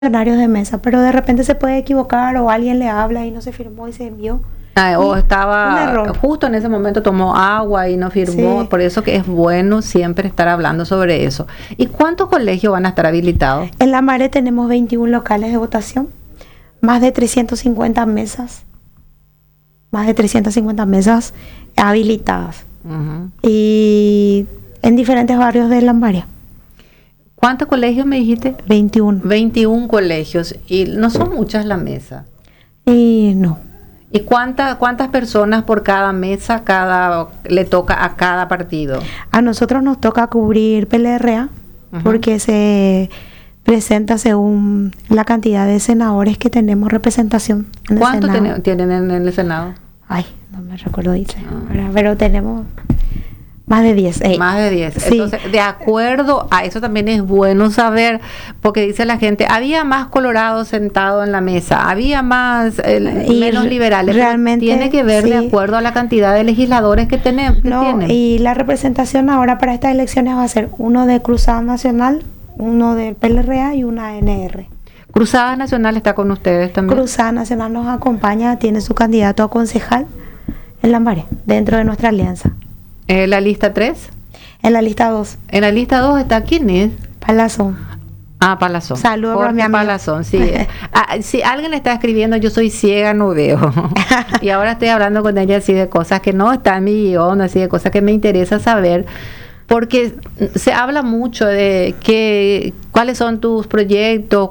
funcionarios de mesa, pero de repente se puede equivocar o alguien le habla y no se firmó y se envió. O un estaba error. justo en ese momento tomó agua y no firmó, Sí. por eso que es bueno siempre estar hablando sobre eso. ¿Y cuántos colegios van a estar habilitados? En Lambaré tenemos 21 locales de votación, más de 350 mesas, habilitadas Ujú. y en diferentes barrios de Lambaré, ¿Cuántos colegios me dijiste? 21. 21 colegios y no son muchas la mesa. Y no, ¿Y cuántas personas por cada mesa le toca a cada partido? a nosotros nos toca cubrir PLRA Ujú. porque se presenta según la cantidad de senadores que tenemos representación en el ¿Cuántos Senado. tienen en el Senado? Ay, no me recuerdo, dice. Ah. Ahora, pero tenemos más de 10. Más de 10. Sí. Entonces, de acuerdo a eso también es bueno saber, porque dice la gente, había más colorados sentados en la mesa, había más, Y menos liberales. Pero realmente, tiene que ver de sí. acuerdo a la cantidad de legisladores que tienen. No, y la representación ahora para estas elecciones va a ser uno de Cruzada Nacional, uno del PLRA y una ANR. Cruzada Nacional está con ustedes también. Cruzada Nacional nos acompaña, tiene su candidato a concejal en Lambaré, dentro de nuestra alianza. La lista 3. En la lista 2, En la lista 2 está, ¿quién es? Palazón. Ah, Palazón. Saludos para Jorge mi amigo. Palazón, sí. Si alguien está escribiendo, yo soy ciega, no veo. Y ahora estoy hablando con ella así de cosas que no están en mi guión, así de cosas que me interesa saber. Porque se habla mucho de cuáles son tus proyectos,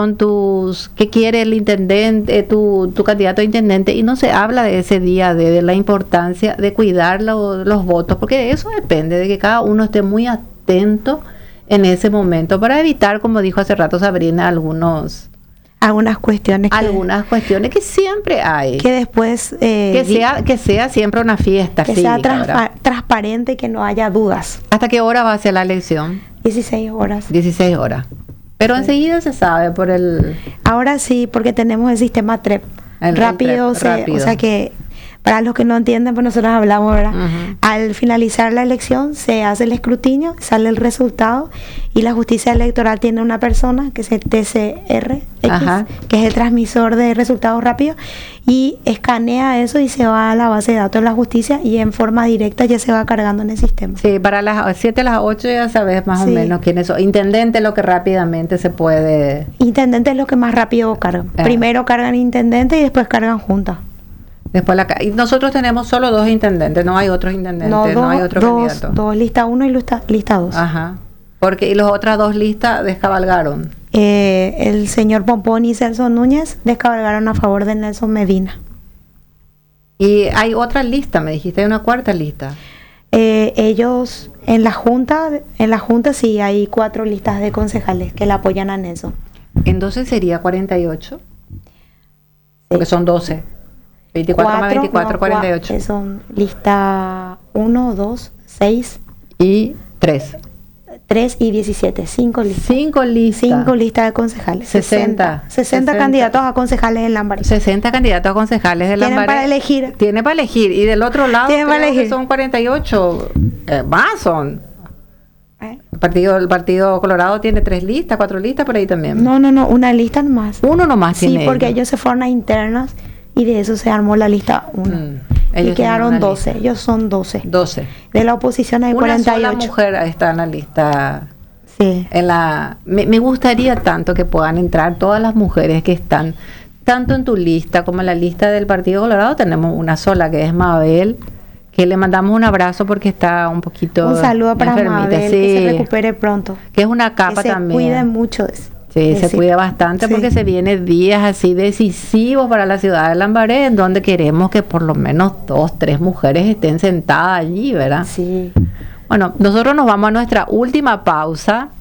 qué quiere el intendente, tu candidato a intendente, y no se habla de ese día, de la importancia de cuidar los votos, porque eso depende de que cada uno esté muy atento en ese momento para evitar, como dijo hace rato Sabrina, algunas cuestiones que siempre hay. Que después Que sea siempre una fiesta que cívica, sea ¿verdad? transparente y que no haya dudas. ¿Hasta qué hora va a ser la elección? 16 horas. 16 horas. Pero Sí. enseguida se sabe por el... Ahora sí, porque tenemos el sistema TREP. El rápido, TREP, rápido. O sea que para los que no entienden, pues nosotros hablamos, ¿verdad? Ujú. Al finalizar la elección se hace el escrutinio, sale el resultado y la justicia electoral tiene una persona que es el TCRX, Ajá. que es el transmisor de resultados rápidos, y escanea eso y se va a la base de datos de la justicia y en forma directa ya se va cargando en el sistema. Sí, para las 7 a las 8 ya sabes más o Sí. menos quiénes son. Intendente, lo que rápidamente se puede... Intendente es lo que más rápido cargan. Ah. Primero cargan intendente y después cargan junta. Después y nosotros tenemos solo 2 intendentes, no hay otros intendentes, no, hay otro candidato. dos, lista 1 y lista 2. Ajá. Porque y las otras 2 listas descabalgaron. El señor Pompón y Celso Núñez descabalgaron a favor de Nelson Medina. Y hay otra lista, me dijiste, hay una cuarta lista. Ellos en la junta sí hay 4 listas de concejales que le apoyan a Nelson. Entonces sería 48. Porque son 12. 24 más 24, 48. Son lista 1, 2, 6, Y 3. 3 y 17. 5 listas. 5 listas. 5 listas de concejales. 60 candidatos a concejales en Lambaré. 60 candidatos a concejales de Tienen Lambaré. para elegir. Tiene para elegir. Y del otro lado Tienen para creo que elegir. son 48. Más son. ¿Eh? El Partido Colorado tiene 3 listas, 4 listas por ahí también. No, una lista nomás. Uno nomás Sí, tiene. porque ellos se fueron a internas y de eso se armó la lista 1. Y Ellos quedaron tienen una 12. lista. Ellos son 12. 12. De la oposición hay Una 48. sola mujer está en la lista. Sí. Me gustaría tanto que puedan entrar todas las mujeres que están tanto en tu lista como en la lista del Partido Colorado. Tenemos una sola que es Mabel, que le mandamos un abrazo porque está un poquito Un saludo para enfermita, Mabel, sí, que se recupere pronto. que es una capa Que se también. cuide mucho de eso. Sí, se cuida bastante Sí. porque se vienen días así decisivos para la ciudad de Lambaré, en donde queremos que por lo menos 2, 3 mujeres estén sentadas allí, ¿verdad? Sí. Bueno, nosotros nos vamos a nuestra última pausa